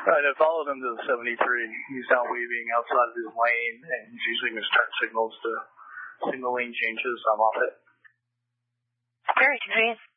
Right, I followed him to the 73. He's now weaving outside of his lane, and he's using his turn signals to signal lane changes. I'm off it. Very convenient.